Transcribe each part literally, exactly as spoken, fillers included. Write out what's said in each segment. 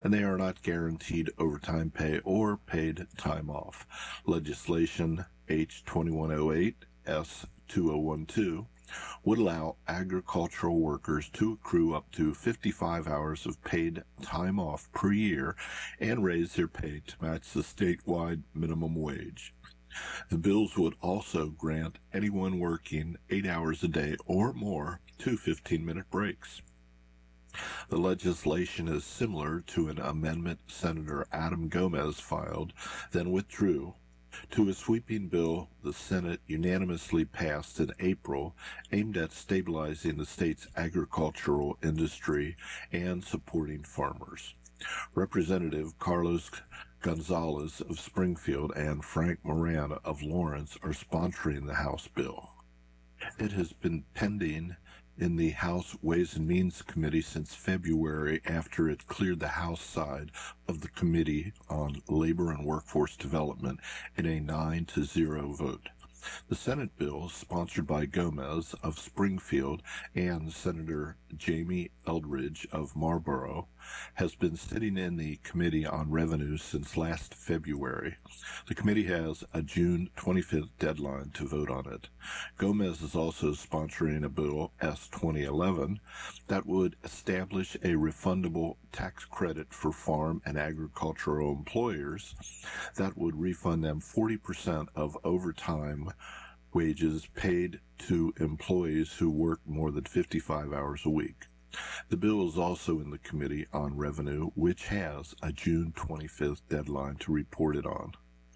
and they are not guaranteed overtime pay or paid time off. Legislation H twenty-one oh eight S two oh one two would allow agricultural workers to accrue up to fifty-five hours of paid time off per year and raise their pay to match the statewide minimum wage. The bills would also grant anyone working eight hours a day or more two fifteen-minute breaks. The legislation is similar to an amendment Senator Adam Gomez filed, then withdrew, to a sweeping bill the Senate unanimously passed in April aimed at stabilizing the state's agricultural industry and supporting farmers. Representative Carlos Gonzalez of Springfield and Frank Moran of Lawrence are sponsoring the House bill. It has been pending in the House Ways and Means Committee since February after it cleared the House side of the Committee on Labor and Workforce Development in a nine to zero vote. The Senate bill, sponsored by Gomez of Springfield and Senator Jamie Eldridge of Marlboro, has been sitting in the Committee on Revenue since last February. The committee has a June twenty-fifth deadline to vote on it. Gomez is also sponsoring a bill, S twenty eleven, that would establish a refundable tax credit for farm and agricultural employers that would refund them forty percent of overtime wages paid to employees who work more than fifty-five hours a week. The bill is also in the Committee on Revenue, which has a June twenty-fifth deadline to report it on.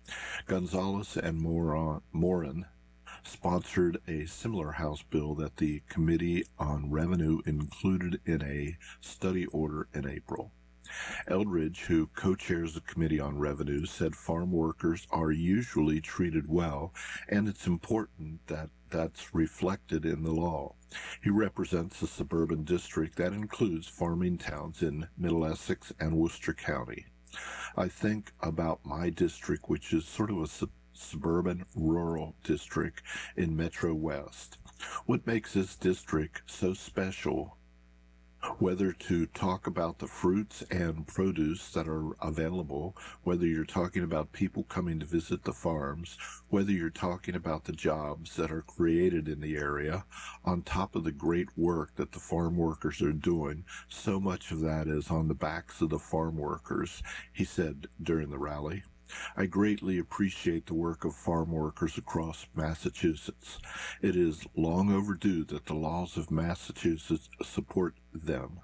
Gonzalez and Moran, Moran sponsored a similar House bill that the Committee on Revenue included in a study order in April. Eldridge, who co-chairs the Committee on Revenue, said farm workers are usually treated well, and it's important that that's reflected in the law. He represents a suburban district that includes farming towns in Middle Essex and Worcester County. I think about my district, which is sort of a sub- suburban rural district in Metro West. What makes this district so special, whether to talk about the fruits and produce that are available, whether you're talking about people coming to visit the farms, whether you're talking about the jobs that are created in the area, on top of the great work that the farm workers are doing, so much of that is on the backs of the farm workers, he said during the rally. I greatly appreciate the work of farm workers across Massachusetts. It is long overdue that the laws of Massachusetts support them.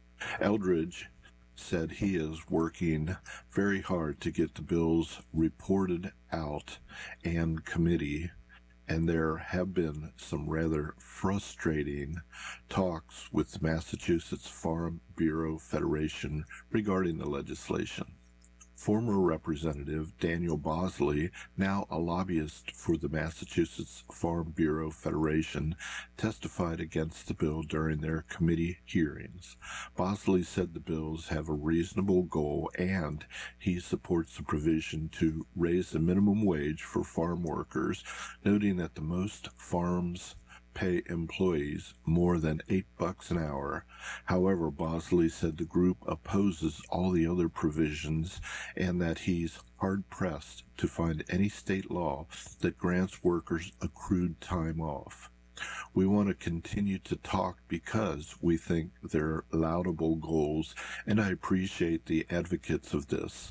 Eldridge said he is working very hard to get the bills reported out and committee, and there have been some rather frustrating talks with the Massachusetts Farm Bureau Federation regarding the legislation. Former Representative Daniel Bosley, now a lobbyist for the Massachusetts Farm Bureau Federation, testified against the bill during their committee hearings. Bosley said the bills have a reasonable goal and he supports the provision to raise the minimum wage for farm workers, noting that the most farms pay employees more than eight bucks an hour. However, Bosley said the group opposes all the other provisions and that he's hard-pressed to find any state law that grants workers accrued time off. We want to continue to talk because we think they're laudable goals, and I appreciate the advocates of this.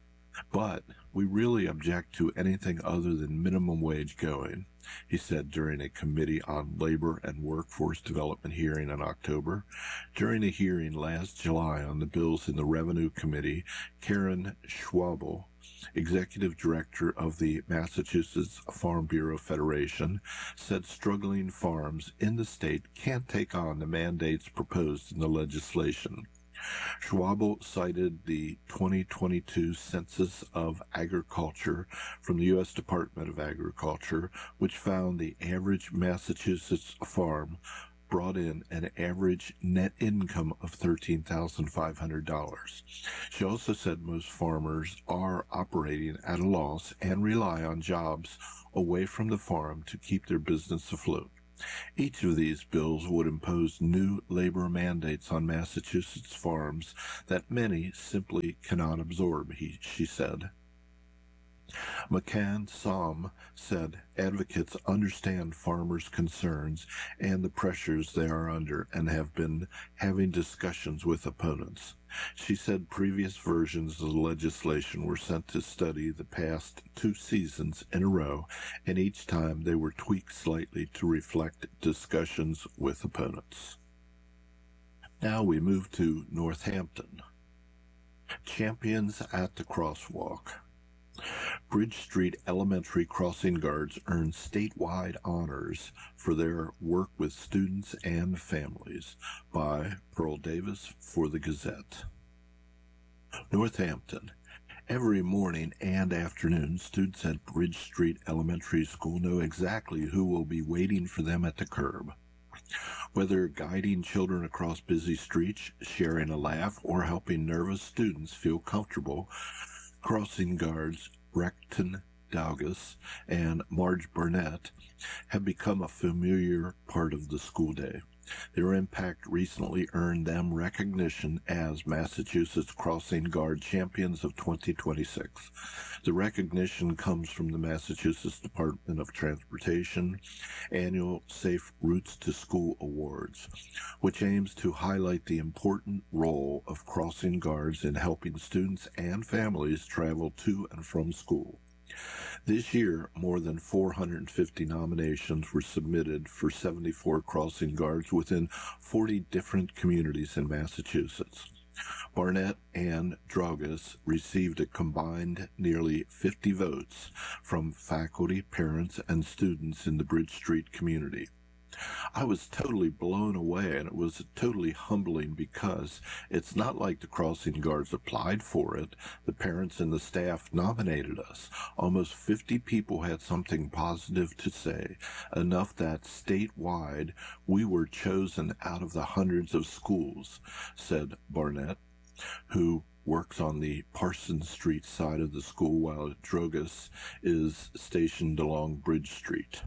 But we really object to anything other than minimum wage going, he said during a Committee on Labor and Workforce Development hearing in October. During a hearing last July on the bills in the Revenue Committee, Karen Schwabel, executive director of the Massachusetts Farm Bureau Federation, said struggling farms in the state can't take on the mandates proposed in the legislation. Schwabel cited the twenty twenty-two Census of Agriculture from the U S Department of Agriculture, which found the average Massachusetts farm brought in an average net income of thirteen thousand five hundred dollars. She also said most farmers are operating at a loss and rely on jobs away from the farm to keep their business afloat. Each of these bills would impose new labor mandates on Massachusetts farms that many simply cannot absorb, he, she said. McCann Som said advocates understand farmers' concerns and the pressures they are under and have been having discussions with opponents. She said previous versions of the legislation were sent to study the past two seasons in a row, and each time they were tweaked slightly to reflect discussions with opponents. Now we move to Northampton. Champions at the Crosswalk. Bridge Street Elementary crossing guards earned statewide honors for their work with students and families by Pearl Davis for the Gazette. Northampton. Every morning and afternoon, students at Bridge Street Elementary School know exactly who will be waiting for them at the curb. Whether guiding children across busy streets, sharing a laugh, or helping nervous students feel comfortable, crossing guards Recton Daugus and Marge Burnett have become a familiar part of the school day. Their impact recently earned them recognition as Massachusetts Crossing Guard Champions of twenty twenty-six. The recognition comes from the Massachusetts Department of Transportation annual Safe Routes to School Awards, which aims to highlight the important role of crossing guards in helping students and families travel to and from school. This year, more than four hundred fifty nominations were submitted for seventy-four crossing guards within forty different communities in Massachusetts. Barnett and Drogas received a combined nearly fifty votes from faculty, parents, and students in the Bridge Street community. I was totally blown away, and it was totally humbling because it's not like the crossing guards applied for it. The parents and the staff nominated us. Almost fifty people had something positive to say, enough that statewide we were chosen out of the hundreds of schools, said Barnett, who works on the Parsons Street side of the school while Drogas is stationed along Bridge Street.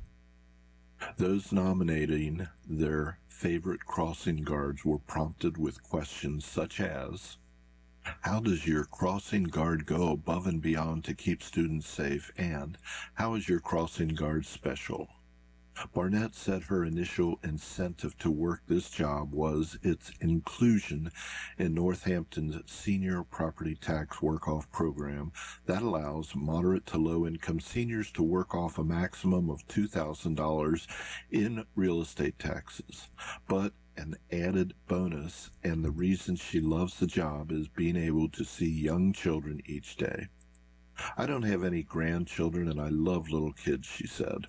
Those nominating their favorite crossing guards were prompted with questions such as, how does your crossing guard go above and beyond to keep students safe, and how is your crossing guard special? Barnett said her initial incentive to work this job was its inclusion in Northampton's senior property tax work-off program that allows moderate to low-income seniors to work off a maximum of two thousand dollars in real estate taxes. But an added bonus, and the reason she loves the job, is being able to see young children each day. I don't have any grandchildren, and I love little kids, she said.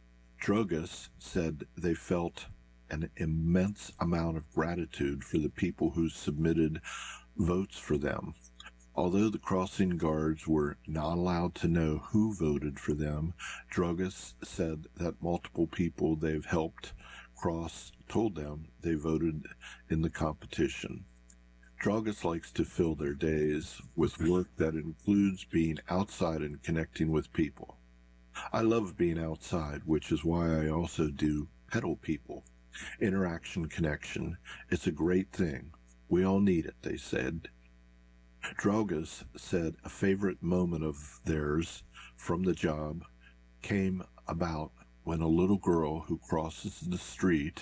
Drogas said they felt an immense amount of gratitude for the people who submitted votes for them. Although the crossing guards were not allowed to know who voted for them, Drogas said that multiple people they've helped cross told them they voted in the competition. Drogas likes to fill their days with work that includes being outside and connecting with people. I love being outside, which is why I also do pedal people. Interaction connection. It's a great thing. We all need it, they said. Drogas said a favorite moment of theirs from the job came about when a little girl who crosses the street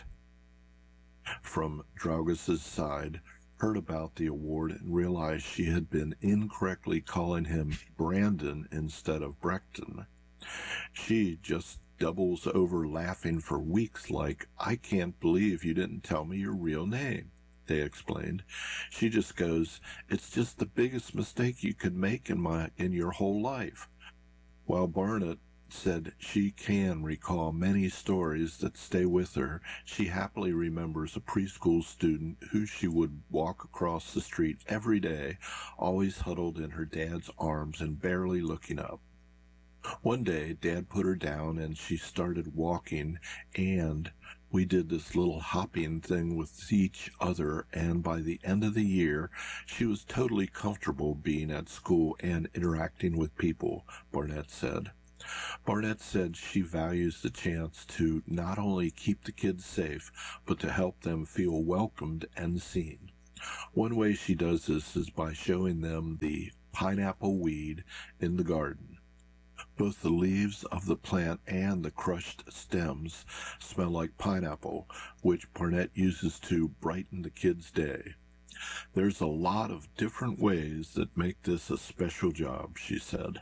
from Drogas' side heard about the award and realized she had been incorrectly calling him Brandon instead of Brecton. She just doubles over laughing for weeks like, I can't believe you didn't tell me your real name, they explained. She just goes, it's just the biggest mistake you could make in my in your whole life. While Barnett said she can recall many stories that stay with her, she happily remembers a preschool student who she would walk across the street every day, always huddled in her dad's arms and barely looking up. One day, Dad put her down and she started walking, and we did this little hopping thing with each other, and by the end of the year, she was totally comfortable being at school and interacting with people, Barnett said. Barnett said she values the chance to not only keep the kids safe, but to help them feel welcomed and seen. One way she does this is by showing them the pineapple weed in the garden. Both the leaves of the plant and the crushed stems smell like pineapple, which Barnett uses to brighten the kids' day. There's a lot of different ways that make this a special job, she said.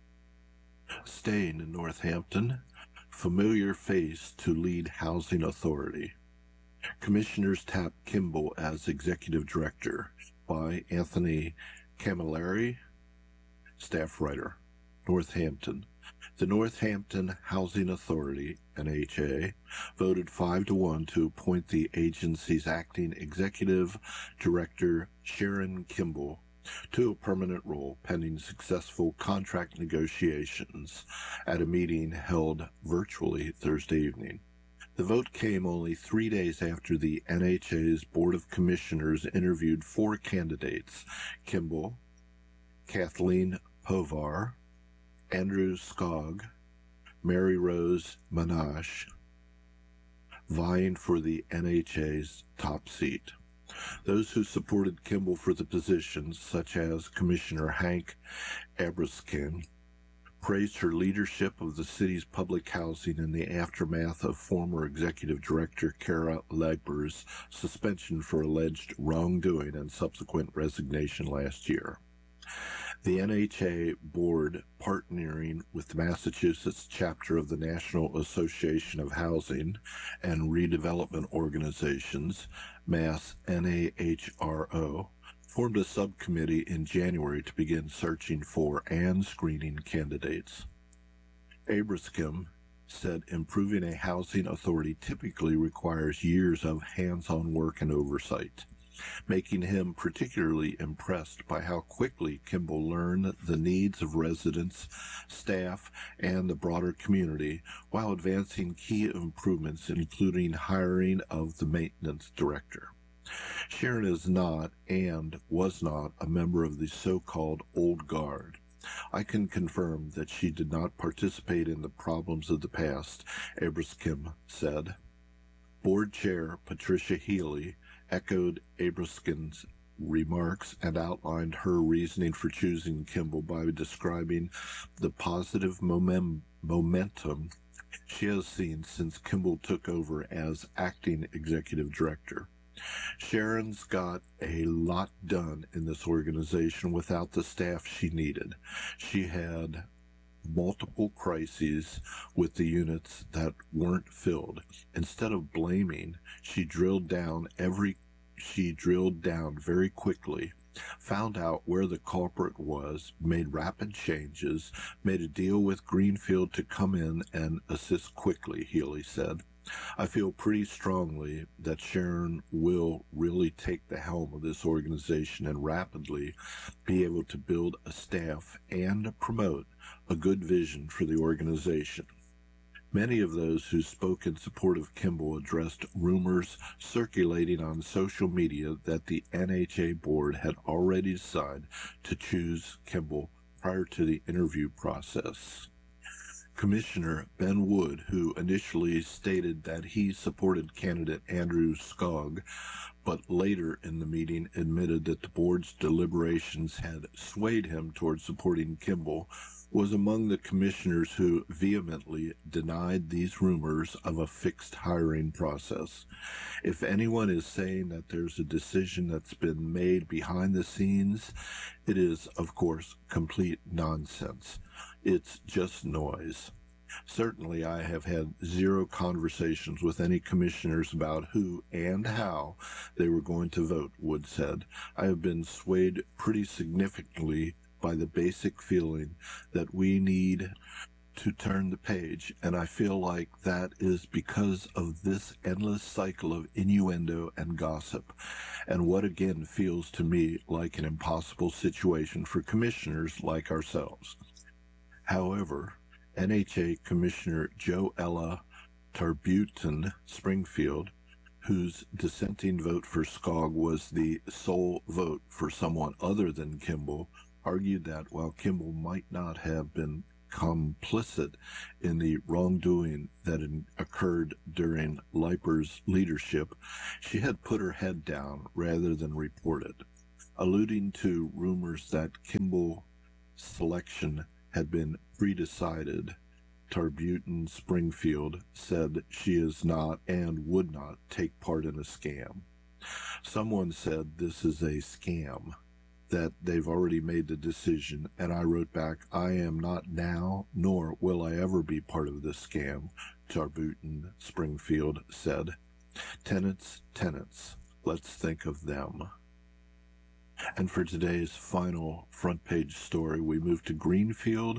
Staying in Northampton, familiar face to lead housing authority. Commissioners tap Kimball as executive director by Anthony Camilleri, staff writer. Northampton. The Northampton Housing Authority, N H A, voted five to one to appoint the agency's acting executive director, Sharon Kimball, to a permanent role pending successful contract negotiations at a meeting held virtually Thursday evening. The vote came only three days after the N H A's Board of Commissioners interviewed four candidates: Kimball, Kathleen Povar, Andrew Skog, Mary Rose Manache, vying for the N H A's top seat. Those who supported Kimball for the position, such as Commissioner Hank Abruskin, praised her leadership of the city's public housing in the aftermath of former executive director Kara Legber's suspension for alleged wrongdoing and subsequent resignation last year. The N H A board, partnering with the Massachusetts chapter of the National Association of Housing and Redevelopment Organizations, Mass N A H R O, formed a subcommittee in January to begin searching for and screening candidates. Abruskin said improving a housing authority typically requires years of hands-on work and oversight, making him particularly impressed by how quickly Kimball learned the needs of residents, staff, and the broader community while advancing key improvements, including hiring of the maintenance director. Sharon is not and was not a member of the so-called old guard. I can confirm that she did not participate in the problems of the past, Abruskin said. Board Chair Patricia Healy echoed Abruskin's remarks and outlined her reasoning for choosing Kimball by describing the positive mom- momentum she has seen since Kimball took over as acting executive director. Sharon's got a lot done in this organization without the staff she needed. She had multiple crises with the units that weren't filled. Instead of blaming, she drilled down every she drilled down very quickly, found out where the culprit was, made rapid changes, made a deal with Greenfield to come in and assist quickly, Healy said. I feel pretty strongly that Sharon will really take the helm of this organization and rapidly be able to build a staff and promote a good vision for the organization. Many of those who spoke in support of Kimball addressed rumors circulating on social media that the N H A board had already decided to choose Kimball prior to the interview process. Commissioner Ben Wood, who initially stated that he supported candidate Andrew Skog, but later in the meeting admitted that the board's deliberations had swayed him toward supporting Kimball, was among the commissioners who vehemently denied these rumors of a fixed hiring process. If anyone is saying that there's a decision that's been made behind the scenes, it is, of course, complete nonsense. It's just noise. Certainly, I have had zero conversations with any commissioners about who and how they were going to vote, Wood said. I have been swayed pretty significantly by the basic feeling that we need to turn the page, and I feel like that is because of this endless cycle of innuendo and gossip, and what again feels to me like an impossible situation for commissioners like ourselves. However, N H A Commissioner Joella Tarbutin Springfield, whose dissenting vote for Skog was the sole vote for someone other than Kimball, argued that while Kimball might not have been complicit in the wrongdoing that had occurred during Leiper's leadership, she had put her head down rather than report it. Alluding to rumors that Kimball selection had been pre-decided, Tarbutin Springfield said she is not and would not take part in a scam. Someone said this is a scam, that they've already made the decision, and I wrote back, I am not now, nor will I ever be part of this scam, Tarbutin Springfield said. Tenants, tenants, let's think of them. And for today's final front page story, we move to Greenfield.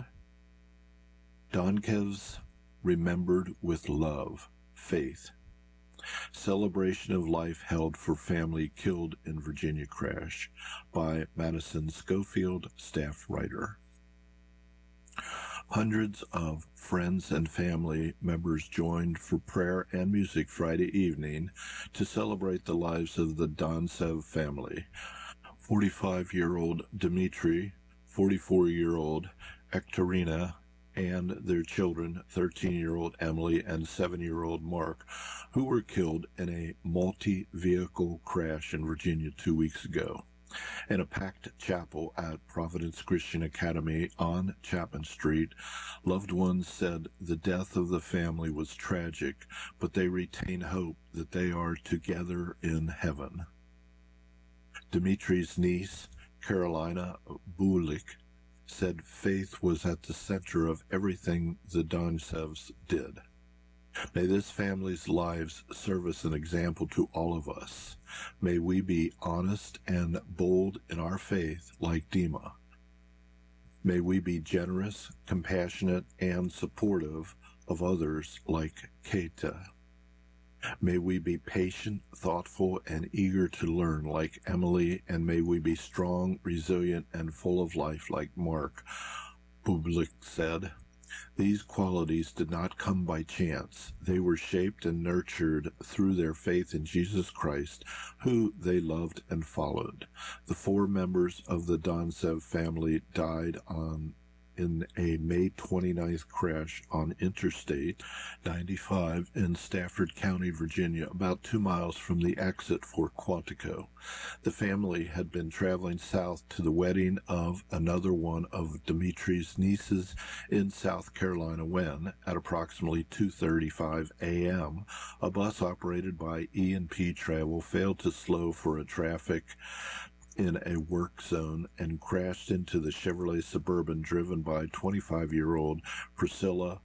Donkev's remembered with love, faith. Celebration of life held for family killed in Virginia crash by Madison Schofield, staff writer. Hundreds of friends and family members joined for prayer and music Friday evening to celebrate the lives of the Doncev family. forty-five-year-old Dmitry, forty-four-year-old Ekaterina, and their children, thirteen-year-old Emily and seven-year-old Mark, who were killed in a multi-vehicle crash in Virginia two weeks ago. In a packed chapel at Providence Christian Academy on Chapman Street, loved ones said the death of the family was tragic, but they retain hope that they are together in heaven. Dmitry's niece, Carolina Bulik, said faith was at the center of everything the Doncevs did. May this family's lives serve as an example to all of us. May we be honest and bold in our faith like Dima. May we be generous, compassionate, and supportive of others like Keita. May we be patient, thoughtful, and eager to learn like Emily, and may we be strong, resilient, and full of life like Mark, Bublik said. These qualities did not come by chance. They were shaped and nurtured through their faith in Jesus Christ, who they loved and followed. The four members of the Doncev family died on in a May twenty-ninth crash on Interstate ninety-five in Stafford County, Virginia, about two miles from the exit for Quantico. The family had been traveling south to the wedding of another one of Dmitry's nieces in South Carolina when, at approximately two thirty-five a.m., a bus operated by E and P Travel failed to slow for a traffic in a work zone and crashed into the Chevrolet Suburban driven by twenty-five-year-old Priscilla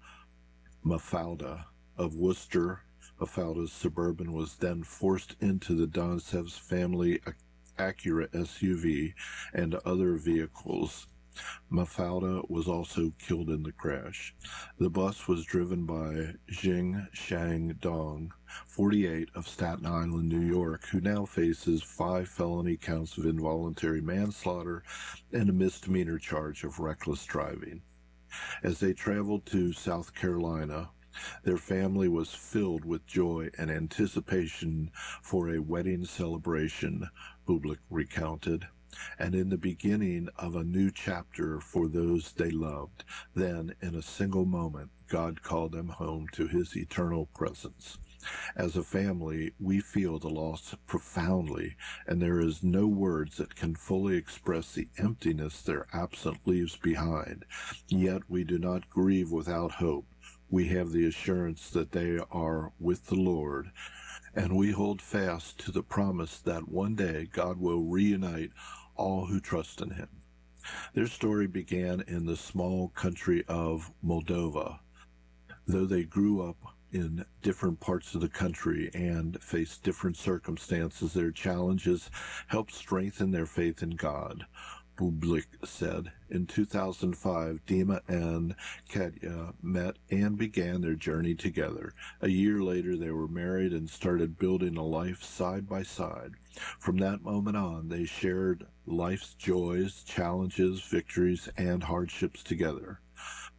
Mafalda of Worcester. Mafalda's Suburban was then forced into the Doncev's family Acura S U V and other vehicles. Mafalda was also killed in the crash. The bus was driven by Jing Shang Dong, forty-eight, of Staten Island, New York, who now faces five felony counts of involuntary manslaughter and a misdemeanor charge of reckless driving. As they traveled to South Carolina, their family was filled with joy and anticipation for a wedding celebration, Bublik recounted, and in the beginning of a new chapter for those they loved. Then, in a single moment, God called them home to his eternal presence. As a family, we feel the loss profoundly, and there is no words that can fully express the emptiness their absence leaves behind. Yet we do not grieve without hope. We have the assurance that they are with the Lord, and we hold fast to the promise that one day God will reunite all who trust in him. Their story began in the small country of Moldova. Though they grew up in different parts of the country and faced different circumstances, their challenges helped strengthen their faith in God. Bublik said. In two thousand five, Dima and Katya met and began their journey together. A year later, they were married and started building a life side by side. From that moment on, they shared life's joys, challenges, victories, and hardships together.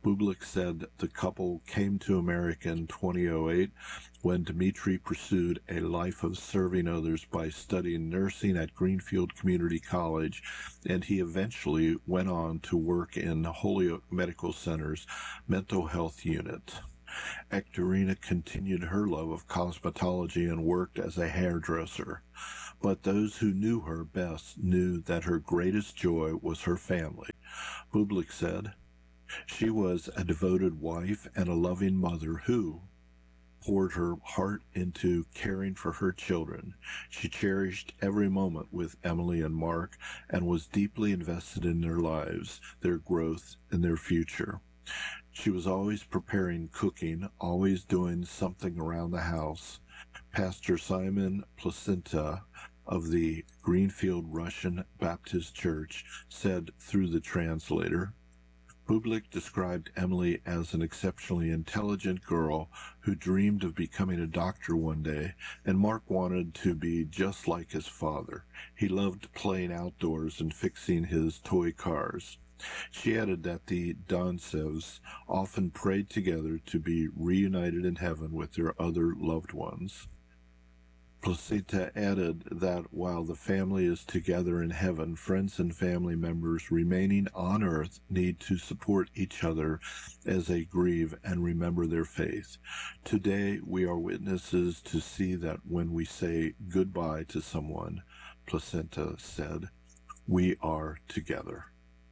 Bublik said the couple came to America in two thousand eight when Dmitri pursued a life of serving others by studying nursing at Greenfield Community College, and he eventually went on to work in Holyoke Medical Center's mental health unit. Ekaterina continued her love of cosmetology and worked as a hairdresser, but those who knew her best knew that her greatest joy was her family. Bublik said, "She was a devoted wife and a loving mother who poured her heart into caring for her children. She cherished every moment with Emily and Mark and was deeply invested in their lives, their growth, and their future. She was always preparing cooking, always doing something around the house." Pastor Simon Placenta of the Greenfield Russian Baptist Church said through the translator, Bublik described Emily as an exceptionally intelligent girl who dreamed of becoming a doctor one day, and Mark wanted to be just like his father. He loved playing outdoors and fixing his toy cars. She added that the Dontsevs often prayed together to be reunited in heaven with their other loved ones. Placenta added that while the family is together in heaven, friends and family members remaining on earth need to support each other as they grieve and remember their faith. Today, we are witnesses to see that when we say goodbye to someone, Placenta said, we are together.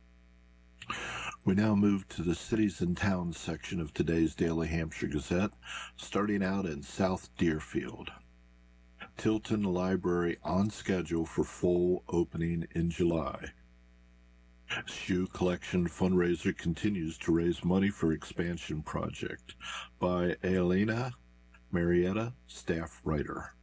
We now move to the cities and towns section of today's Daily Hampshire Gazette, starting out in South Deerfield. Tilton Library on schedule for full opening in July. Shoe Collection fundraiser continues to raise money for expansion project by Elena Marietta, staff writer.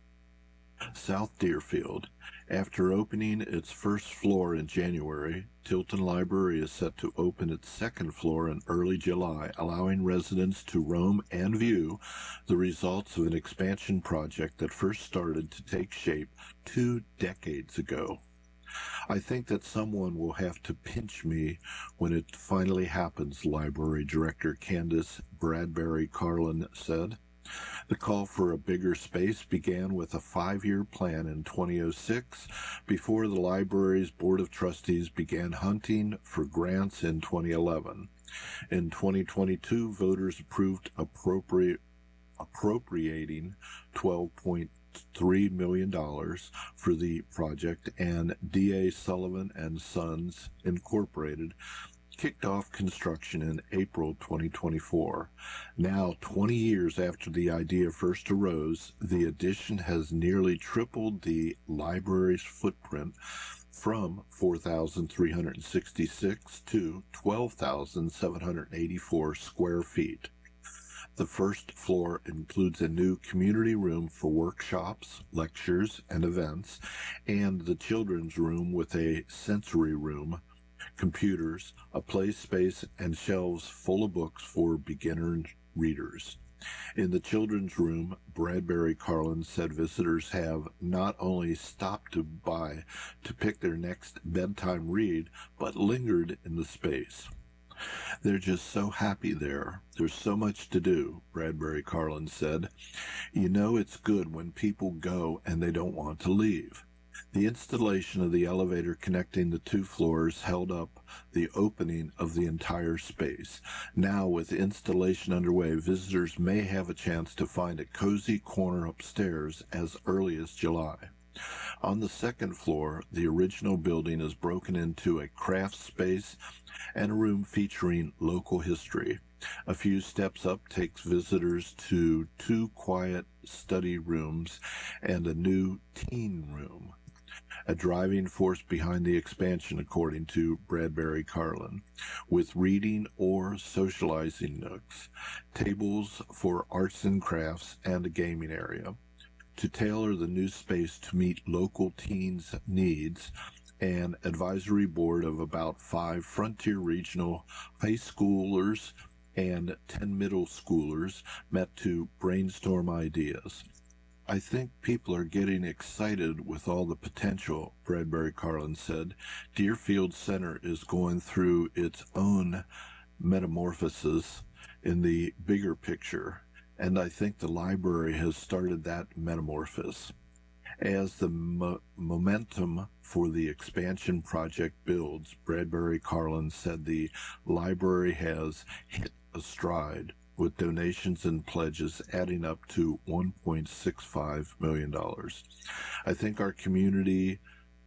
South Deerfield. After opening its first floor in January, Tilton Library is set to open its second floor in early July, allowing residents to roam and view the results of an expansion project that first started to take shape two decades ago. I think that someone will have to pinch me when it finally happens, Library Director Candace Bradbury Carlin said. The call for a bigger space began with a five-year plan in two thousand six before the library's Board of Trustees began hunting for grants in twenty eleven. In twenty twenty-two, voters approved appropriate, appropriating twelve point three million dollars for the project, and D A Sullivan and Sons, Incorporated kicked off construction in April twenty twenty-four. Now, twenty years after the idea first arose, the addition has nearly tripled the library's footprint from four thousand three hundred sixty-six to twelve thousand seven hundred eighty-four square feet. The first floor includes a new community room for workshops, lectures, and events, and the children's room with a sensory room, computers, a play space, and shelves full of books for beginner readers. In the children's room, Bradbury Carlin said visitors have not only stopped to buy to pick their next bedtime read, but lingered in the space. They're just so happy there. There's so much to do, Bradbury Carlin said. You know it's good when people go and they don't want to leave. The installation of the elevator connecting the two floors held up the opening of the entire space. Now, with installation underway, visitors may have a chance to find a cozy corner upstairs as early as July. On the second floor, the original building is broken into a craft space and a room featuring local history. A few steps up takes visitors to two quiet study rooms and a new teen room, a driving force behind the expansion, according to Bradbury Carlin, with reading or socializing nooks, tables for arts and crafts, and a gaming area. To tailor the new space to meet local teens' needs, an advisory board of about five Frontier Regional high schoolers and ten middle schoolers met to brainstorm ideas. I think people are getting excited with all the potential, Bradbury Carlin said. Deerfield Center is going through its own metamorphosis in the bigger picture, and I think the library has started that metamorphosis. As the mo- momentum for the expansion project builds, Bradbury Carlin said the library has hit a stride, with donations and pledges adding up to one point six five million dollars. I think our community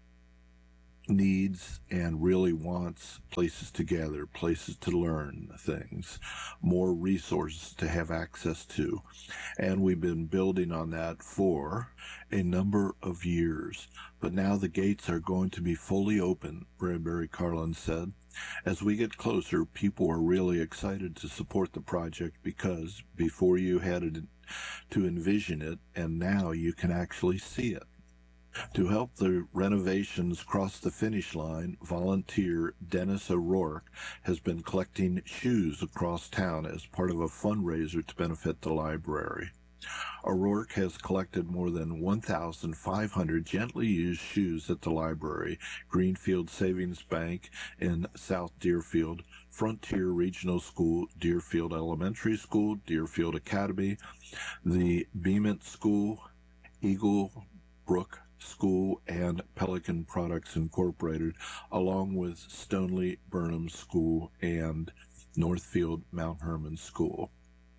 needs and really wants places to gather, places to learn things, more resources to have access to. And we've been building on that for a number of years. But now the gates are going to be fully open, Bradbury Carlin said. As we get closer, people are really excited to support the project because before you had to envision it, and now you can actually see it. To help the renovations cross the finish line, volunteer Dennis O'Rourke has been collecting shoes across town as part of a fundraiser to benefit the library. O'Rourke has collected more than one thousand five hundred gently used shoes at the library, Greenfield Savings Bank in South Deerfield, Frontier Regional School, Deerfield Elementary School, Deerfield Academy, the Beament School, Eagle Brook School, and Pelican Products Incorporated, along with Stoneleigh Burnham School and Northfield Mount Hermon School.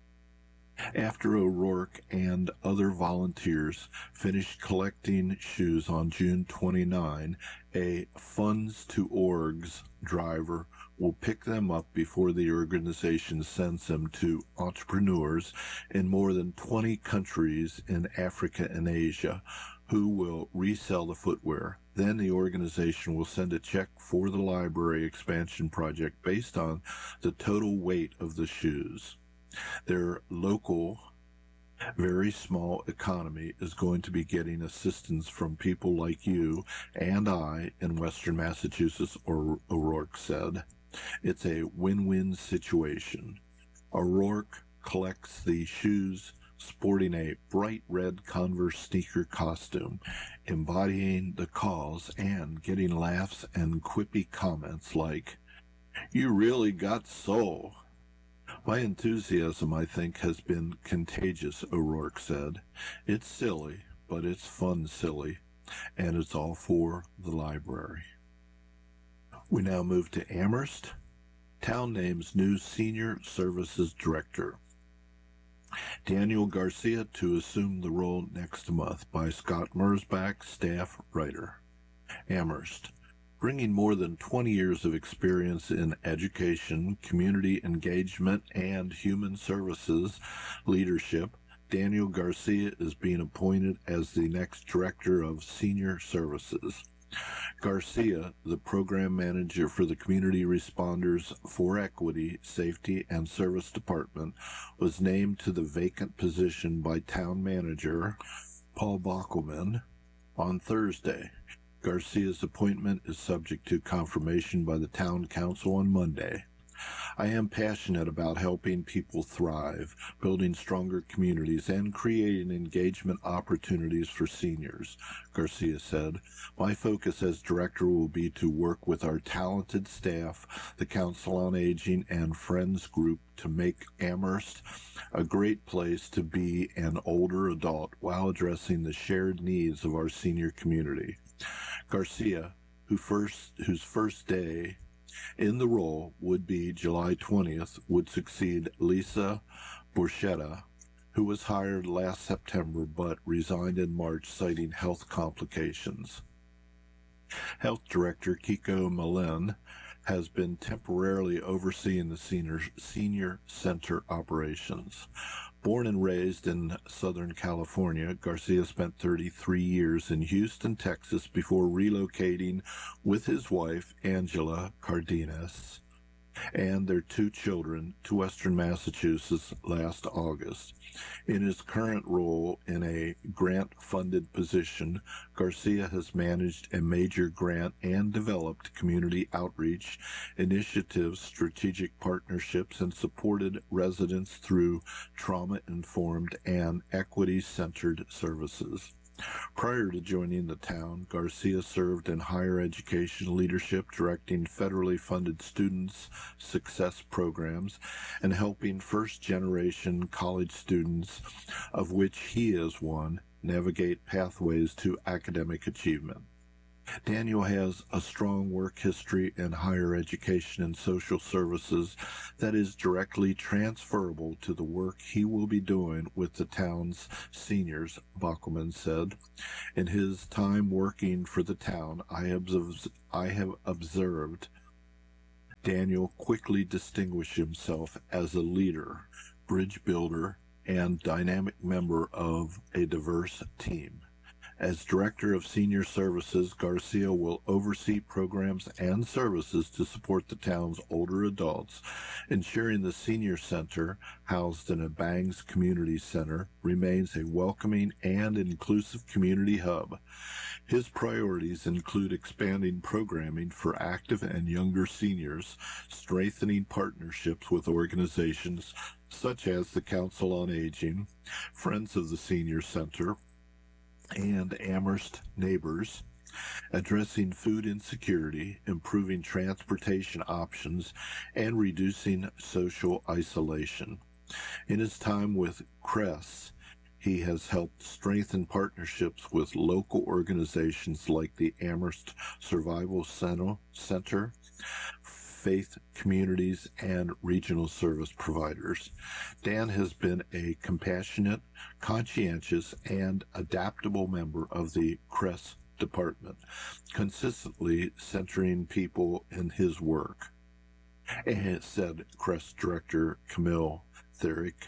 After O'Rourke and other volunteers finished collecting shoes on June twenty-ninth, a Funds to Orgs driver will pick them up before the organization sends them to entrepreneurs in more than twenty countries in Africa and Asia, who will resell the footwear. Then the organization will send a check for the library expansion project based on the total weight of the shoes. Their local, very small economy is going to be getting assistance from people like you and I in Western Massachusetts, O'Rourke said. It's a win-win situation. O'Rourke collects the shoes sporting a bright red Converse sneaker costume, embodying the cause and getting laughs and quippy comments like, "You really got soul." My enthusiasm, I think, has been contagious, O'Rourke said. It's silly, but it's fun silly, and it's all for the library. We now move to Amherst. Town names new Senior Services Director. Daniel Garcia to assume the role next month, by Scott Mersbach, staff writer. Amherst. Bringing more than twenty years of experience in education, community engagement, and human services leadership, Daniel Garcia is being appointed as the next Director of Senior Services. Garcia, the program manager for the Community Responders for Equity, Safety, and Service Department, was named to the vacant position by town manager Paul Bockelman on Thursday. Garcia's appointment is subject to confirmation by the town council on Monday. I am passionate about helping people thrive, building stronger communities, and creating engagement opportunities for seniors, Garcia said. My focus as director will be to work with our talented staff, the Council on Aging, and Friends Group to make Amherst a great place to be an older adult while addressing the shared needs of our senior community. Garcia, who first, whose first day in the role would be July twentieth, would succeed Lisa Borchetta, who was hired last September but resigned in March citing health complications. Health Director Kiko Malin has been temporarily overseeing the senior, senior center operations. Born and raised in Southern California, Garcia spent thirty-three years in Houston, Texas, before relocating with his wife, Angela Cardenas, and their two children to Western Massachusetts last August. In his current role in a grant-funded position, Garcia has managed a major grant and developed community outreach initiatives, strategic partnerships, and supported residents through trauma-informed and equity-centered services. Prior to joining the town, Garcia served in higher education leadership, directing federally funded students' success programs and helping first-generation college students, of which he is one, navigate pathways to academic achievement. Daniel has a strong work history in higher education and social services that is directly transferable to the work he will be doing with the town's seniors, Bockelman said. In his time working for the town, I have, I have observed Daniel quickly distinguish himself as a leader, bridge builder, and dynamic member of a diverse team. As Director of Senior Services, Garcia will oversee programs and services to support the town's older adults, ensuring the Senior Center, housed in a Bangs Community Center, remains a welcoming and inclusive community hub. His priorities include expanding programming for active and younger seniors, strengthening partnerships with organizations such as the Council on Aging, Friends of the Senior Center, and Amherst Neighbors, addressing food insecurity, improving transportation options, and reducing social isolation. In his time with Cress, he has helped strengthen partnerships with local organizations like the Amherst Survival Center, faith communities, and regional service providers. Dan has been a compassionate, conscientious, and adaptable member of the Cress department, consistently centering people in his work, and said Cress Director Camille Therick.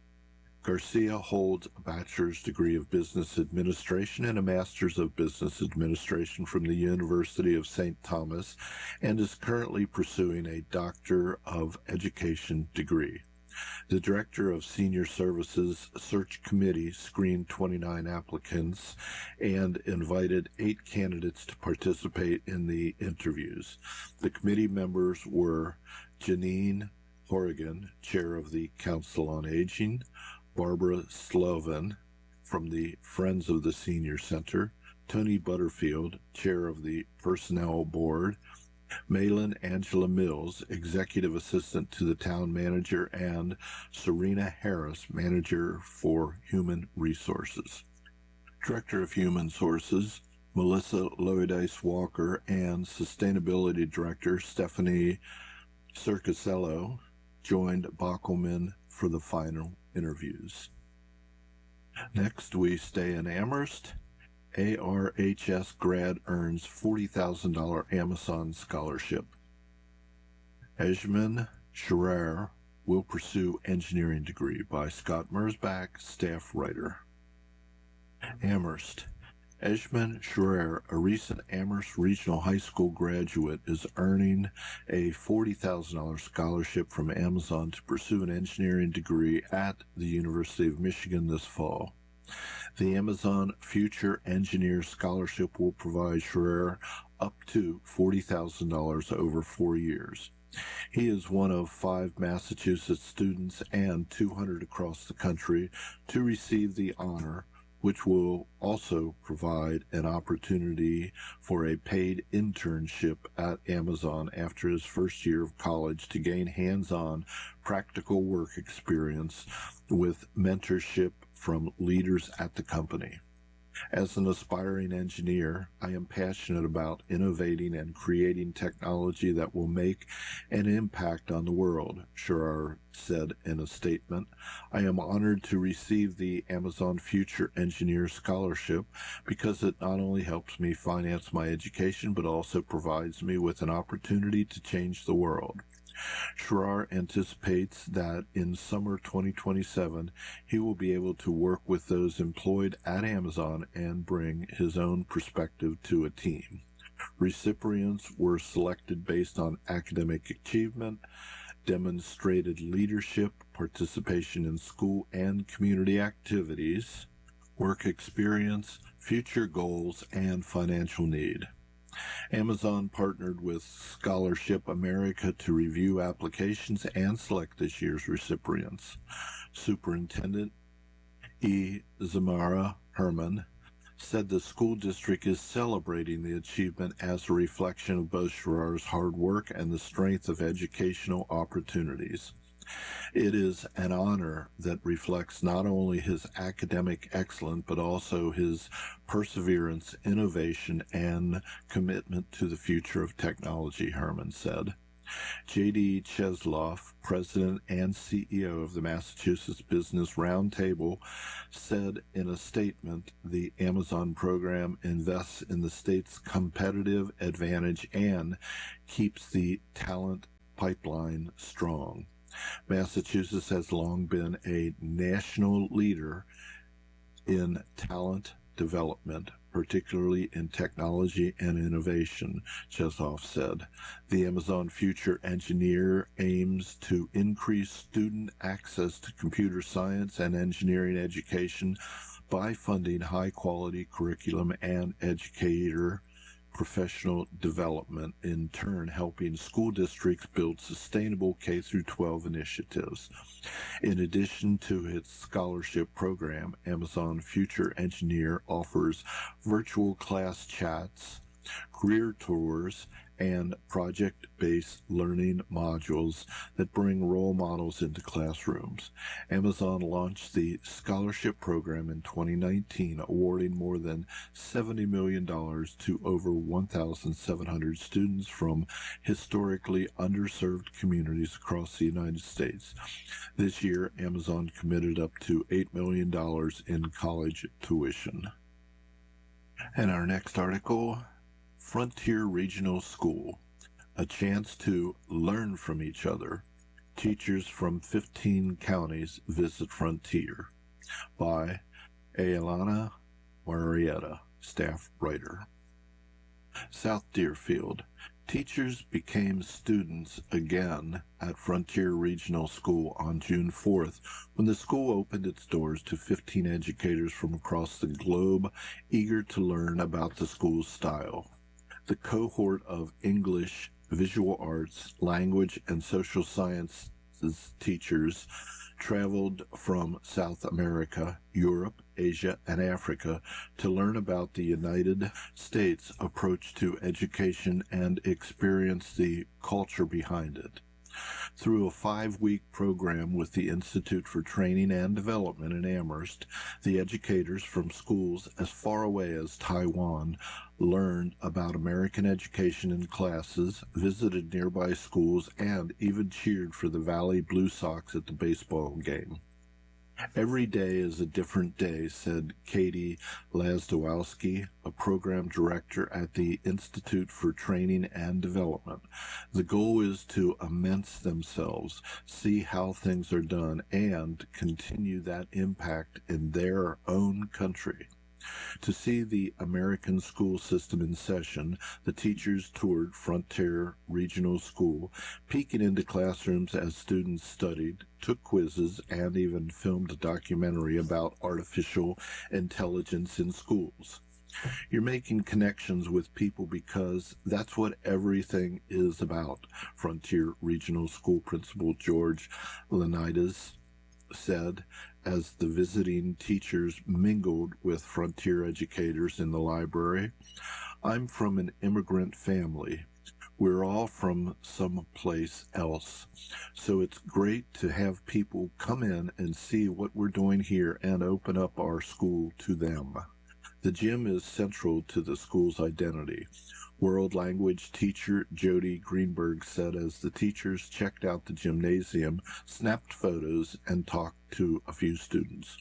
Garcia holds a bachelor's degree of business administration and a master's of business administration from the University of Saint Thomas and is currently pursuing a doctor of education degree. The Director of Senior Services Search Committee screened twenty-nine applicants and invited eight candidates to participate in the interviews. The committee members were Janine Horrigan, Chair of the Council on Aging, Barbara Sloven from the Friends of the Senior Center, Tony Butterfield, Chair of the Personnel Board, Malin Angela Mills, Executive Assistant to the Town Manager, and Serena Harris, Manager for Human Resources. Director of Human Sources, Melissa Loidice Walker, and Sustainability Director Stephanie Circasello joined Bockelman for the final interviews. Next, we stay in Amherst. A R H S grad earns forty thousand dollars Amazon scholarship. Ejman Scherer will pursue engineering degree by Scott Merzbach, staff writer. Amherst. Ejman Scherer, a recent Amherst Regional High School graduate, is earning a forty thousand dollars scholarship from Amazon to pursue an engineering degree at the University of Michigan this fall. The Amazon Future Engineer Scholarship will provide Scherer up to forty thousand dollars over four years. He is one of five Massachusetts students and two hundred across the country to receive the honor, which will also provide an opportunity for a paid internship at Amazon after his first year of college to gain hands-on practical work experience with mentorship from leaders at the company. As an aspiring engineer, I am passionate about innovating and creating technology that will make an impact on the world, Scherer said in a statement. I am honored to receive the Amazon Future Engineer Scholarship because it not only helps me finance my education, but also provides me with an opportunity to change the world. Scherer anticipates that in summer twenty twenty-seven, he will be able to work with those employed at Amazon and bring his own perspective to a team. Recipients were selected based on academic achievement, demonstrated leadership, participation in school and community activities, work experience, future goals, and financial need. Amazon partnered with Scholarship America to review applications and select this year's recipients. Superintendent E. Zamara Herman said the school district is celebrating the achievement as a reflection of both Sherrard's hard work and the strength of educational opportunities. It is an honor that reflects not only his academic excellence, but also his perseverance, innovation, and commitment to the future of technology, Herman said. J D Chesloff, president and C E O of the Massachusetts Business Roundtable, said in a statement, the Amazon program invests in the state's competitive advantage and keeps the talent pipeline strong. Massachusetts has long been a national leader in talent development, particularly in technology and innovation, Chesloff said. The Amazon Future Engineer aims to increase student access to computer science and engineering education by funding high-quality curriculum and educator professional development, in turn helping school districts build sustainable K through twelve initiatives. In addition to its scholarship program, Amazon Future Engineer offers virtual class chats, career tours, and project-based learning modules that bring role models into classrooms. Amazon launched the scholarship program in twenty nineteen, awarding more than seventy million dollars to over one thousand seven hundred students from historically underserved communities across the United States. This year, Amazon committed up to eight million dollars in college tuition. And our next article, Frontier Regional School, a chance to learn from each other. Teachers from fifteen counties visit Frontier, by Aelana Marietta, staff writer. South Deerfield. Teachers became students again at Frontier Regional School on June fourth when the school opened its doors to fifteen educators from across the globe eager to learn about the school's style. The cohort of English, visual arts, language, and social sciences teachers traveled from South America, Europe, Asia, and Africa to learn about the United States' approach to education and experience the culture behind it. Through a five-week program with the Institute for Training and Development in Amherst, the educators from schools as far away as Taiwan learned about American education in classes, visited nearby schools, and even cheered for the Valley Blue Sox at the baseball game. Every day is a different day, said Katie Lazdowski, a program director at the Institute for Training and Development. The goal is to immerse themselves, see how things are done, and continue that impact in their own country. To see the American school system in session, the teachers toured Frontier Regional School, peeking into classrooms as students studied, took quizzes, and even filmed a documentary about artificial intelligence in schools. You're making connections with people because that's what everything is about, Frontier Regional School Principal George Leonidas said as the visiting teachers mingled with Frontier educators in the library. I'm from an immigrant family. We're all from someplace else. So it's great to have people come in and see what we're doing here and open up our school to them. The gym is central to the school's identity. World language teacher Jody Greenberg said as the teachers checked out the gymnasium, snapped photos, and talked to a few students.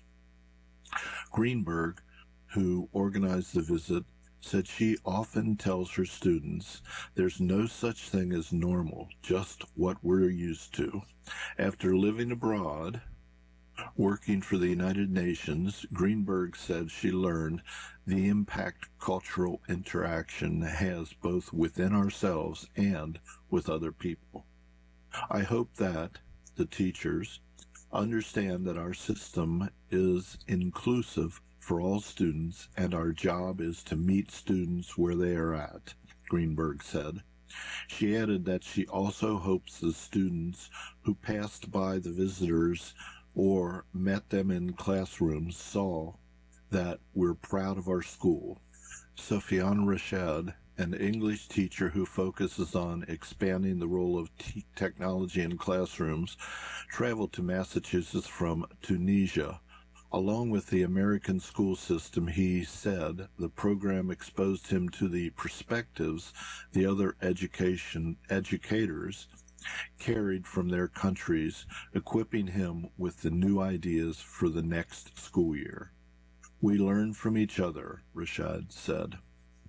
Greenberg, who organized the visit, said she often tells her students, there's no such thing as normal, just what we're used to. After living abroad, working for the United Nations, Greenberg said she learned the impact cultural interaction has both within ourselves and with other people. I hope that the teachers understand that our system is inclusive for all students and our job is to meet students where they are at, Greenberg said. She added that she also hopes the students who passed by the visitors or met them in classrooms saw that we're proud of our school. Sufyan Rashad, an English teacher who focuses on expanding the role of t- technology in classrooms, traveled to Massachusetts from Tunisia. Along with the American school system, he said the program exposed him to the perspectives the other education educators carried from their countries, equipping him with the new ideas for the next school year. We learn from each other, Rashad said.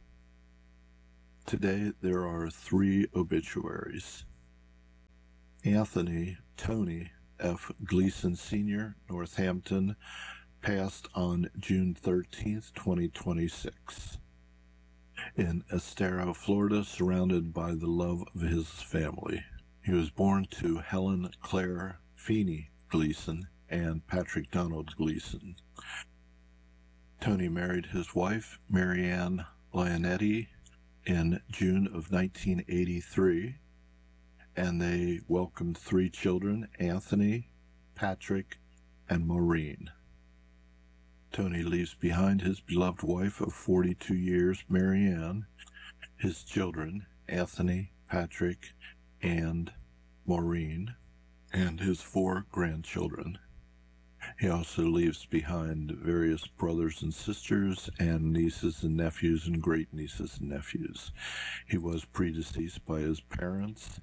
Today there are three obituaries. Anthony Tony F. Gleason Senior, Northampton, passed on June thirteenth, twenty twenty-six. In Estero, Florida, surrounded by the love of his family. He was born to Helen Claire Feeney Gleason and Patrick Donald Gleason. Tony married his wife, Marianne Lionetti, in June of nineteen eighty-three, and they welcomed three children, Anthony, Patrick, and Maureen. Tony leaves behind his beloved wife of forty-two years, Marianne, his children, Anthony, Patrick, and Maureen, and his four grandchildren. He also leaves behind various brothers and sisters and nieces and nephews and great-nieces and nephews. He was predeceased by his parents.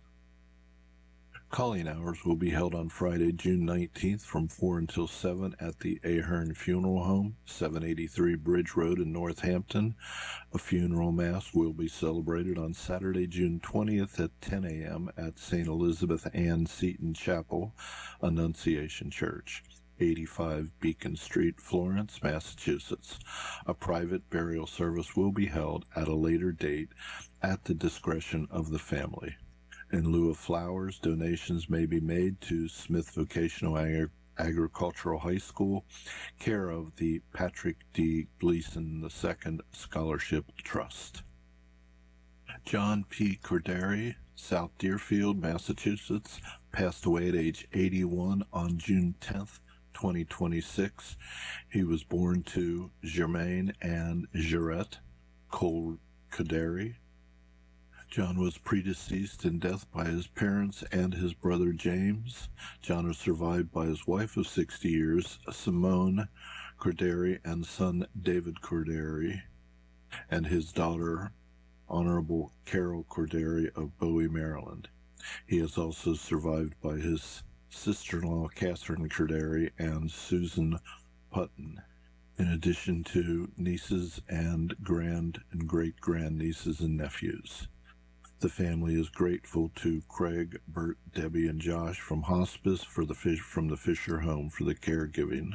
Calling hours will be held on Friday, June nineteenth from four until seven at the Ahern Funeral Home, seven eighty-three Bridge Road in Northampton. A funeral mass will be celebrated on Saturday, June twentieth at ten a.m. at Saint Elizabeth Ann Seton Chapel, Annunciation Church, eighty-five Beacon Street, Florence, Massachusetts. A private burial service will be held at a later date at the discretion of the family. In lieu of flowers, donations may be made to Smith Vocational Agri- Agricultural High School, care of the Patrick D. Gleason the Second Scholarship Trust. John P. Corderi, South Deerfield, Massachusetts, passed away at age eighty-one on June tenth, twenty twenty-six. He was born to Germaine and Jarette Cole Corderi. John was predeceased in death by his parents and his brother James. John was survived by his wife of sixty years, Simone Corderi, and son David Corderi, and his daughter, Honorable Carol Corderi of Bowie, Maryland. He is also survived by his sister-in-law, Catherine Corderi, and Susan Putton, in addition to nieces and grand and great-grandnieces and nephews. The family is grateful to Craig, Bert, Debbie, and Josh from hospice for the fish from the Fisher home for the caregiving.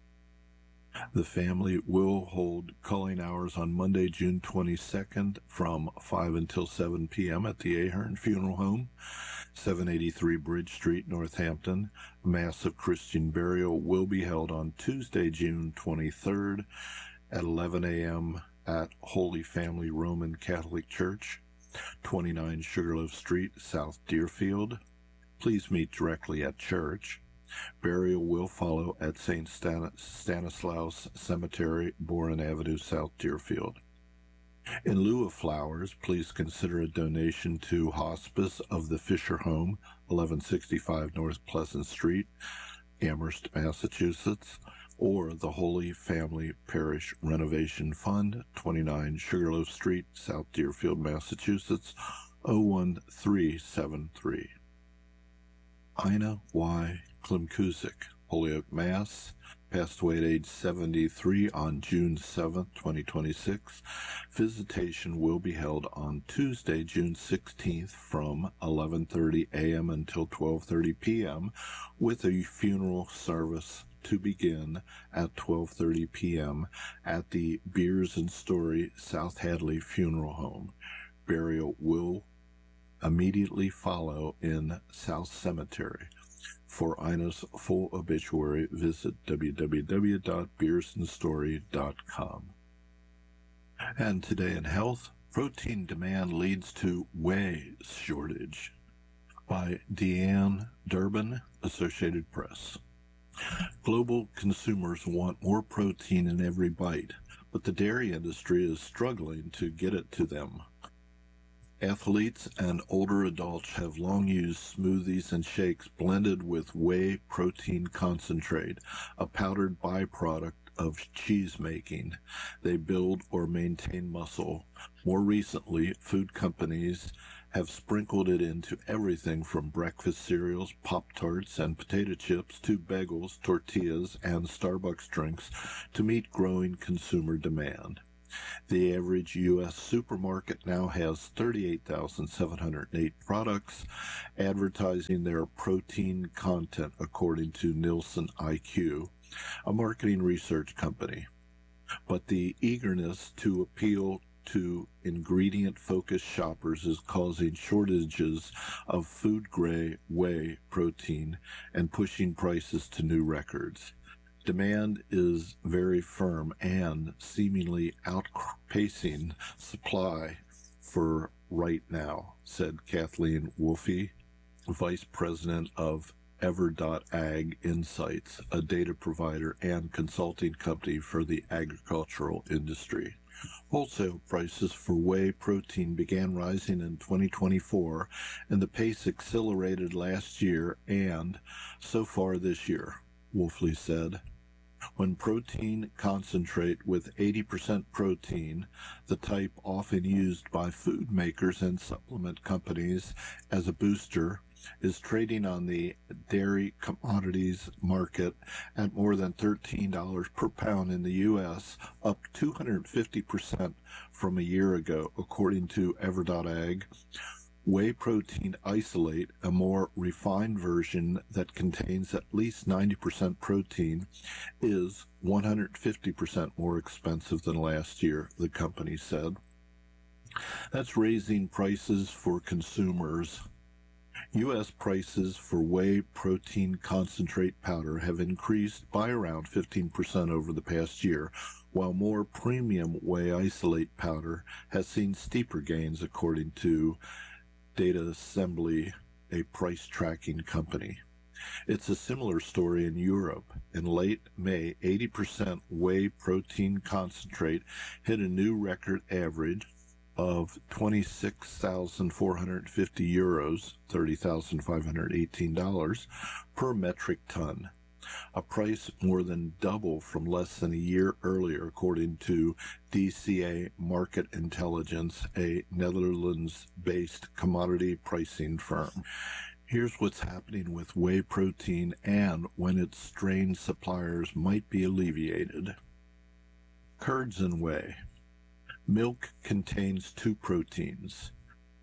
The family will hold culling hours on Monday, June twenty-second from five until seven p.m. at the Ahern Funeral Home, seven eighty-three Bridge Street, Northampton. A Mass of Christian burial will be held on Tuesday, June twenty-third at eleven a.m. at Holy Family Roman Catholic Church, twenty-nine Sugarloaf Street, South Deerfield. Please meet directly at church. Burial will follow at Saint Stan- Stanislaus Cemetery, Boren Avenue, South Deerfield. In lieu of flowers, please consider a donation to Hospice of the Fisher Home, eleven sixty-five North Pleasant Street, Amherst, Massachusetts, or the Holy Family Parish Renovation Fund, twenty-nine Sugarloaf Street, South Deerfield, Massachusetts, oh one three seven three. Ina Y. Klimkuzik, Holyoke, Mass., passed away at age seventy-three on June seventh, twenty twenty-six. Visitation will be held on Tuesday, June sixteenth from eleven thirty a.m. until twelve thirty p.m. with a funeral service to begin at twelve thirty p.m. at the Beers and Story South Hadley Funeral Home. Burial will immediately follow in South Cemetery. For Ina's full obituary, visit w w w dot beers and story dot com. And today in health, protein demand leads to whey shortage, by Deanne Durbin, Associated Press. Global consumers want more protein in every bite, but the dairy industry is struggling to get it to them. Athletes and older adults have long used smoothies and shakes blended with whey protein concentrate, a powdered byproduct of cheese making. They build or maintain muscle. More recently, food companies have sprinkled it into everything from breakfast cereals, Pop-Tarts, and potato chips to bagels, tortillas, and Starbucks drinks to meet growing consumer demand. The average U S supermarket now has thirty-eight thousand seven hundred eight products advertising their protein content, according to Nielsen I Q, a marketing research company. But the eagerness to appeal to ingredient-focused shoppers is causing shortages of food-grade whey protein and pushing prices to new records. Demand is very firm and seemingly outpacing supply for right now, said Kathleen Wolfe, Vice President of Ever.Ag Insights, a data provider and consulting company for the agricultural industry. Wholesale prices for whey protein began rising in twenty twenty-four, and the pace accelerated last year and so far this year, Wolfe said. When protein concentrate with eighty percent protein, the type often used by food makers and supplement companies as a booster, is trading on the dairy commodities market at more than thirteen dollars per pound in the U S, up two hundred fifty percent from a year ago, according to Ever.Ag. Whey protein isolate, a more refined version that contains at least ninety percent protein, is one hundred fifty percent more expensive than last year, the company said. That's raising prices for consumers. U S prices for whey protein concentrate powder have increased by around fifteen percent over the past year, while more premium whey isolate powder has seen steeper gains, according to Data Assembly, a price tracking company. It's a similar story in Europe. In late May, eighty percent whey protein concentrate hit a new record average of twenty-six thousand four hundred fifty euros, thirty thousand five hundred eighteen dollars per metric ton, a price more than double from less than a year earlier, according to D C A Market Intelligence, a Netherlands-based commodity pricing firm. Here's what's happening with whey protein and when its strained suppliers might be alleviated. Curds and whey. Milk contains two proteins,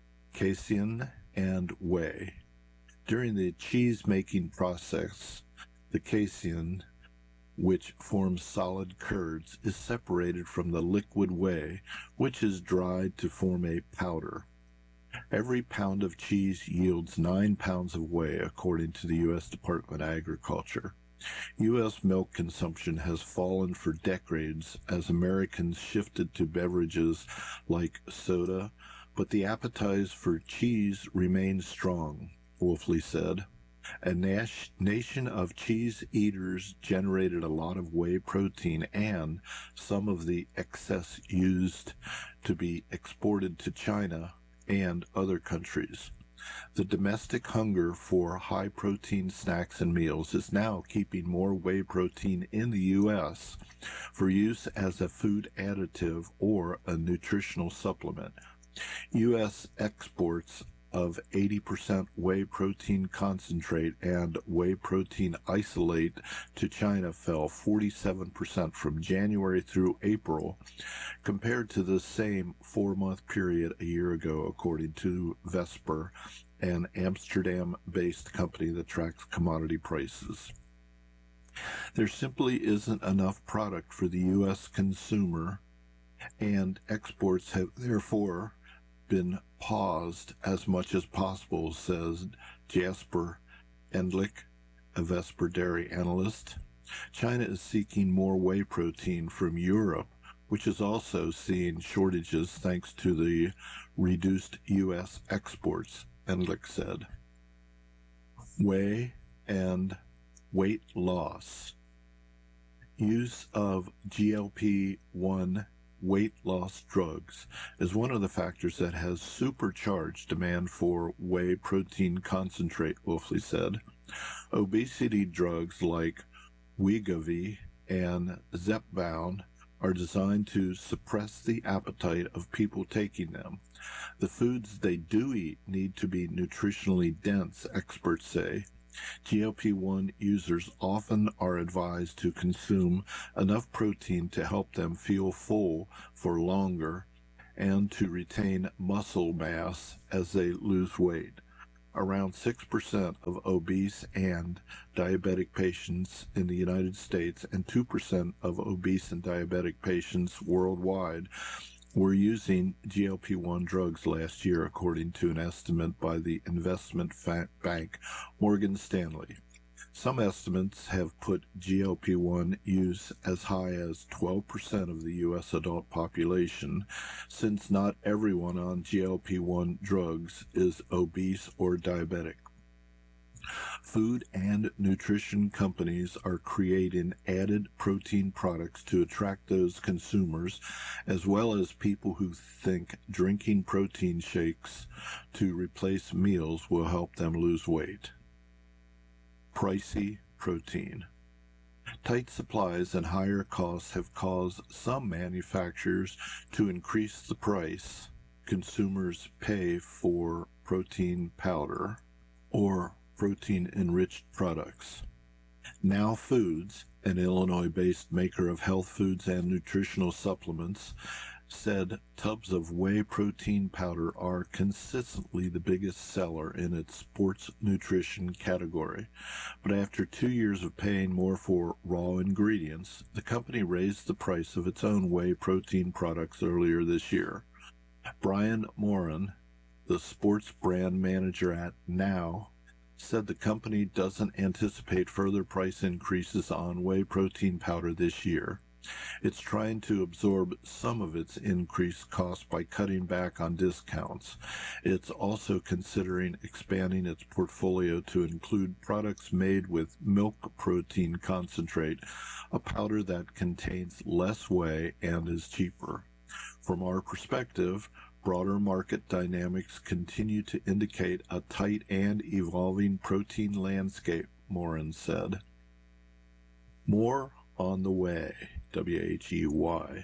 casein and whey. During the cheese-making process, the casein, which forms solid curds, is separated from the liquid whey, which is dried to form a powder. Every pound of cheese yields nine pounds of whey, according to the U S Department of Agriculture. U S milk consumption has fallen for decades as Americans shifted to beverages like soda, but the appetite for cheese remains strong, Wolfe said. A nas- nation of cheese eaters generated a lot of whey protein, and some of the excess used to be exported to China and other countries. The domestic hunger for high-protein snacks and meals is now keeping more whey protein in the U S for use as a food additive or a nutritional supplement. U S exports of eighty percent whey protein concentrate and whey protein isolate to China fell forty-seven percent from January through April compared to the same four-month period a year ago, according to Vesper, an Amsterdam-based company that tracks commodity prices. There simply isn't enough product for the U S consumer, and exports have therefore been paused as much as possible, says Jasper Endlich, a Vesper dairy analyst. China is seeking more whey protein from Europe, which is also seeing shortages thanks to the reduced U S exports, Endlich said. Whey and weight loss. Use of G L P one weight loss drugs is one of the factors that has supercharged demand for whey protein concentrate, Wolfley said. Obesity drugs like Wegovy and Zepbound are designed to suppress the appetite of people taking them. The foods they do eat need to be nutritionally dense, experts say. G L P one users often are advised to consume enough protein to help them feel full for longer and to retain muscle mass as they lose weight. Around six percent of obese and diabetic patients in the United States and two percent of obese and diabetic patients worldwide were using G L P one drugs last year, according to an estimate by the investment bank Morgan Stanley. Some estimates have put G L P one use as high as twelve percent of the U S adult population, since not everyone on G L P one drugs is obese or diabetic. Food and nutrition companies are creating added protein products to attract those consumers, as well as people who think drinking protein shakes to replace meals will help them lose weight. Pricey protein. Tight supplies and higher costs have caused some manufacturers to increase the price consumers pay for protein powder or protein-enriched products. Now Foods, an Illinois-based maker of health foods and nutritional supplements, said tubs of whey protein powder are consistently the biggest seller in its sports nutrition category. But after two years of paying more for raw ingredients, the company raised the price of its own whey protein products earlier this year. Brian Moran, the sports brand manager at Now, said the company doesn't anticipate further price increases on whey protein powder this year. It's trying to absorb some of its increased costs by cutting back on discounts. It's also considering expanding its portfolio to include products made with milk protein concentrate, a powder that contains less whey and is cheaper. From our perspective, broader market dynamics continue to indicate a tight and evolving protein landscape, Moran said. More on the way, W H E Y.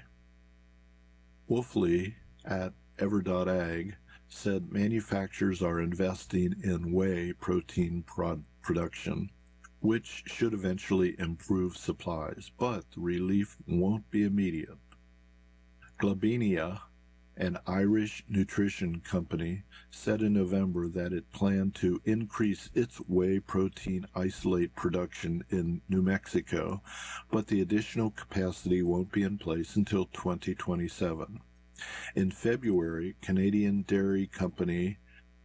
Wolfley at Ever.Ag said manufacturers are investing in whey protein prod- production, which should eventually improve supplies, but the relief won't be immediate. Glabenia, an Irish nutrition company, said in November that it planned to increase its whey protein isolate production in New Mexico, but the additional capacity won't be in place until twenty twenty-seven. In February, Canadian dairy company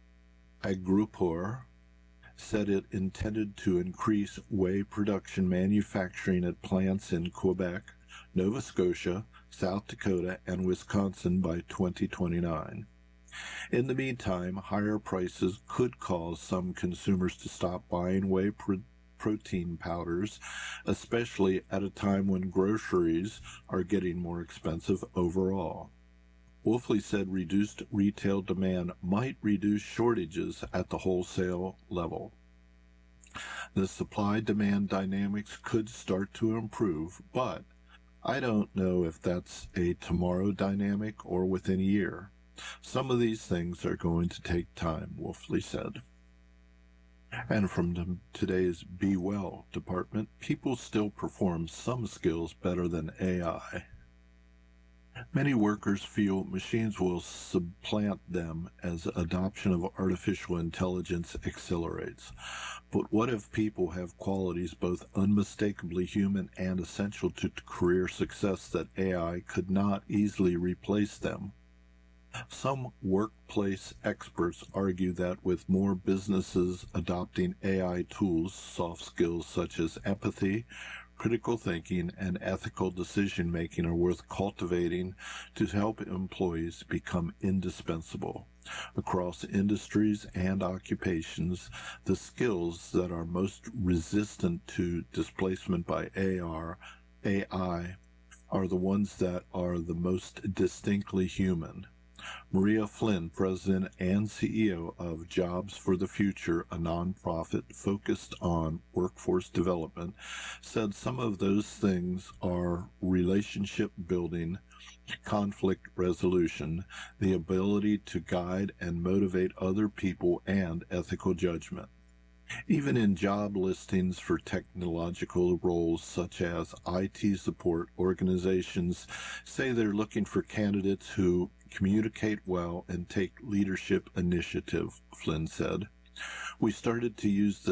Agripor said it intended to increase whey production manufacturing at plants in Quebec, Nova Scotia, South Dakota, and Wisconsin by twenty twenty-nine. In the meantime, higher prices could cause some consumers to stop buying whey pro- protein powders, especially at a time when groceries are getting more expensive overall. Wolfley said reduced retail demand might reduce shortages at the wholesale level. The supply-demand dynamics could start to improve, but I don't know if that's a tomorrow dynamic or within a year. Some of these things are going to take time, Wolfley said. And from the, today's Be Well department, people still perform some skills better than A I. Many workers feel machines will supplant them as adoption of artificial intelligence accelerates. But what if people have qualities both unmistakably human and essential to career success that A I could not easily replace them? Some workplace experts argue that with more businesses adopting A I tools, soft skills such as empathy, critical thinking and ethical decision-making are worth cultivating to help employees become indispensable. Across industries and occupations, the skills that are most resistant to displacement by A I are the ones that are the most distinctly human. Maria Flynn, President and C E O of Jobs for the Future, a nonprofit focused on workforce development, said some of those things are relationship building, conflict resolution, the ability to guide and motivate other people, and ethical judgment. Even in job listings for technological roles such as I T support, organizations say they're looking for candidates who communicate well and take leadership initiative, Flynn said. We started to use the